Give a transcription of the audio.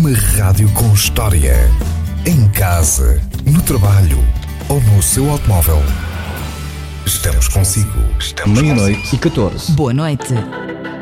Uma rádio com história. Em casa, no trabalho ou no seu automóvel. Estamos consigo. Meia-noite e 14. Boa noite.